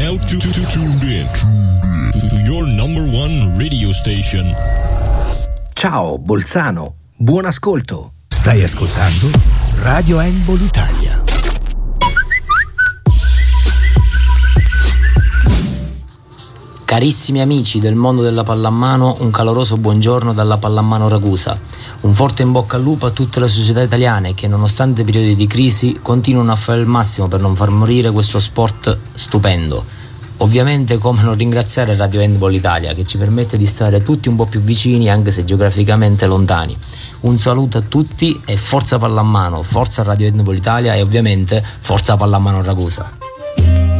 now tuned in to your number one radio station. Ciao Bolzano, buon ascolto. Stai ascoltando Radio Handball Italia. Carissimi amici del mondo della pallamano, un caloroso buongiorno dalla Pallamano Ragusa. Un forte in bocca al lupo a tutte le società italiane che, nonostante periodi di crisi, continuano a fare il massimo per non far morire questo sport stupendo. Ovviamente, come non ringraziare Radio Handball Italia, che ci permette di stare tutti un po' più vicini anche se geograficamente lontani. Un saluto a tutti e forza pallamano, forza Radio Handball Italia e ovviamente forza Pallamano Ragusa.